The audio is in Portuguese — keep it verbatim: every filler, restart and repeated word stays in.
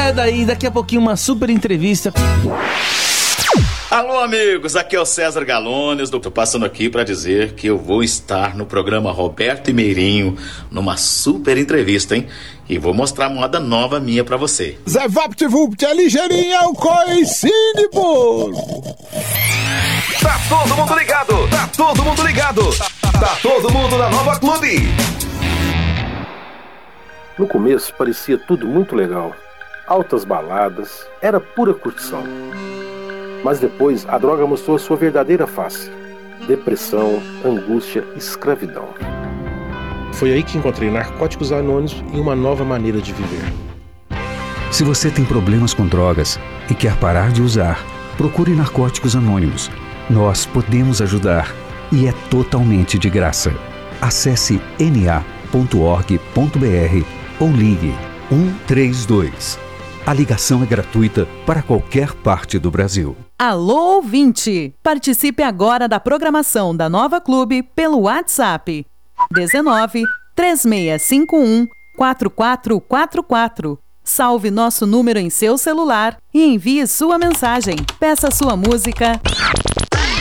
saia daí, daqui a pouquinho uma super entrevista. Alô, amigos, aqui é o César Galones, tô passando aqui para dizer que eu vou estar no programa Roberto e Meirinho numa super entrevista, hein? E vou mostrar moda nova minha pra você. Zé VaptVupt é ligeirinho, é o coicine, pô! Tá todo mundo ligado, tá todo mundo ligado, tá todo mundo na Nova Clube. No começo parecia tudo muito legal. Altas baladas, era pura curtição. Mas depois a droga mostrou a sua verdadeira face. Depressão, angústia, escravidão. Foi aí que encontrei Narcóticos Anônimos e uma nova maneira de viver. Se você tem problemas com drogas e quer parar de usar, procure Narcóticos Anônimos. Nós podemos ajudar e é totalmente de graça. Acesse n a ponto org ponto b r ou ligue um três dois. A ligação é gratuita para qualquer parte do Brasil. Alô, ouvinte! Participe agora da programação da Nova Clube pelo WhatsApp dezenove, três seis cinco um, quatro quatro quatro quatro. Salve nosso número em seu celular e envie sua mensagem. Peça sua música